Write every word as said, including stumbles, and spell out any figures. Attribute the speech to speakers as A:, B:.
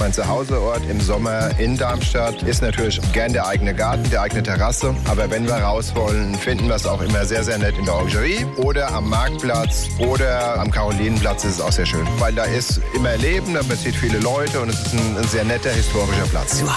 A: Mein Zuhauseort im Sommer in Darmstadt ist natürlich gern der eigene Garten, die eigene Terrasse. Aber wenn wir raus wollen, finden wir es auch immer sehr, sehr nett in der Orangerie oder am Marktplatz oder am Karolinenplatz ist es auch sehr schön. Weil da ist immer Leben, man sieht viele Leute und es ist ein, ein sehr netter historischer Platz.